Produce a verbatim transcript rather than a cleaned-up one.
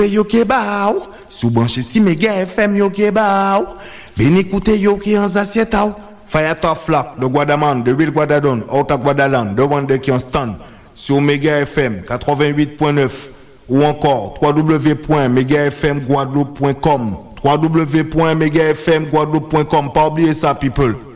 Yo ke ba ou, sou branche si Mega F M yo ke ba ou. Veni écouter yo ki en zasieta ou. Fire top flock de Guadaman, de Ville Guadadon, out of Guadaland, de one qui en stand sur Mega F M quatre-vingt-huit point neuf ou encore w w w point mega f m guadeloupe point com w w w point mega f m guadeloupe point com. Pas oublier ça people.